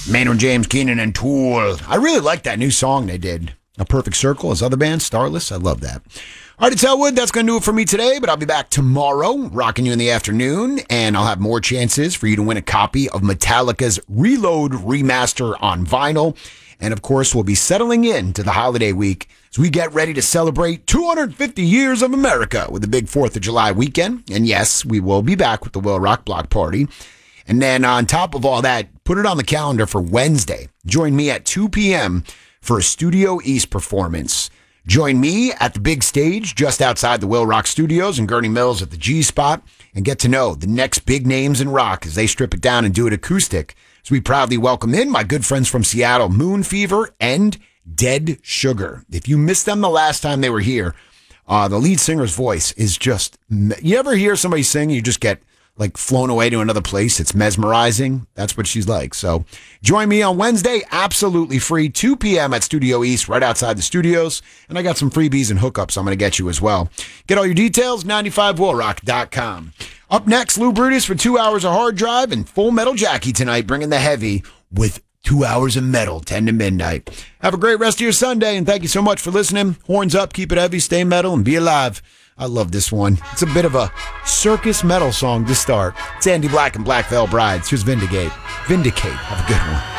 Maynard James Keenan and Tool. I really like that new song they did. A Perfect Circle, his other band, Starless. I love that. All right, it's Elwood. That's going to do it for me today, but I'll be back tomorrow, rocking you in the afternoon, and I'll have more chances for you to win a copy of Metallica's Reload remaster on vinyl. And, of course, we'll be settling in to the holiday week as we get ready to celebrate 250 years of America with the big 4th of July weekend. And, yes, we will be back with the Will Rock Block Party. And then on top of all that, put it on the calendar for Wednesday. Join me at 2 p.m. for a Studio East performance. Join me at the big stage just outside the Will Rock Studios in Gurney Mills at the G-Spot and get to know the next big names in rock as they strip it down and do it acoustic. So we proudly welcome in my good friends from Seattle, Moon Fever and Dead Sugar. If you missed them the last time they were here, the lead singer's voice is just... You ever hear somebody sing, you just get like flown away to another place? It's mesmerizing. That's what she's like. So join me on Wednesday, absolutely free, 2 p.m. at Studio East, right outside the studios. And I got some freebies and hookups I'm going to get you as well. Get all your details, 95willrock.com. Up next, Lou Brutus for 2 hours of hard drive and Full Metal Jackie tonight, bringing the heavy with 2 hours of metal, 10 to midnight. Have a great rest of your Sunday, and thank you so much for listening. Horns up, keep it heavy, stay metal, and be alive. I love this one. It's a bit of a circus metal song to start. It's Andy Black and Black Veil Brides. Here's Vindicate. Vindicate. Have a good one.